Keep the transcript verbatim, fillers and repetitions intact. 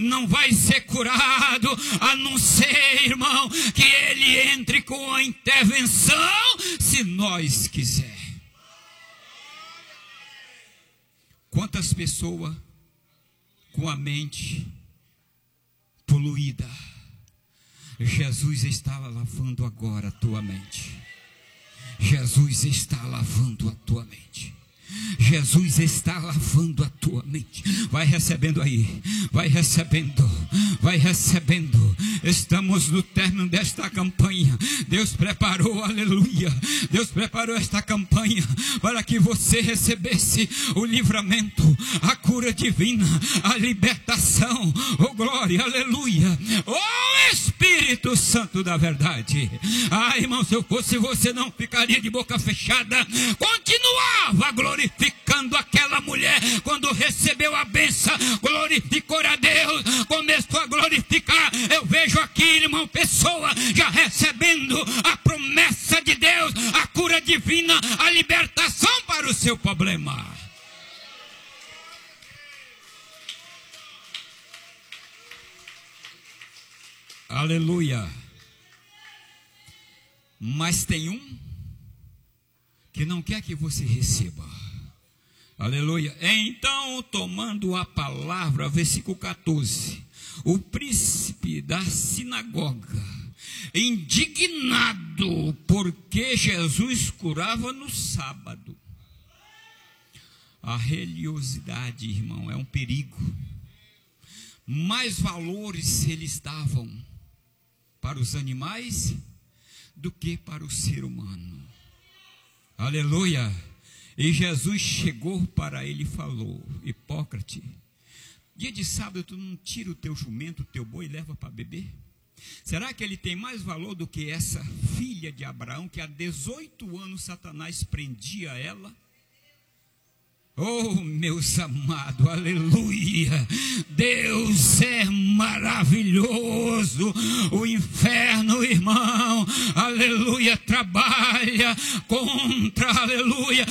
não vai ser curado, a não ser, irmão, que ele entre com a intervenção, se nós quiser. Quantas pessoas com a mente poluída, Jesus está lavando agora a tua mente. Jesus está lavando a tua mente. Jesus está lavando a tua mente. Vai recebendo aí, vai recebendo, vai recebendo. Estamos no término desta campanha. Deus preparou, aleluia, Deus preparou esta campanha para que você recebesse o livramento, a cura divina, a libertação. Oh glória, aleluia. Oh Espírito Santo da verdade. Ah, irmão, se eu fosse você, não ficaria de boca fechada, continuava glorificando glorificando aquela mulher. Quando recebeu a bênção, glorificou a Deus, começou a glorificar. Eu vejo aqui, irmão, pessoa já recebendo a promessa de Deus, a cura divina, a libertação para o seu problema. Aleluia. Mas tem um que não quer que você receba. Aleluia. Então, tomando a palavra, versículo quatorze, o príncipe da sinagoga, indignado porque Jesus curava no sábado. A religiosidade, irmão, é um perigo. Mais valores eles davam para os animais do que para o ser humano. Aleluia. E Jesus chegou para ele e falou: Hipócrata, dia de sábado tu não tira o teu jumento, o teu boi e leva para beber? Será que ele tem mais valor do que essa filha de Abraão, que há dezoito anos Satanás prendia ela? Oh, meus amados, aleluia, Deus é maravilhoso. O inferno, irmão, aleluia, trabalha contra, aleluia,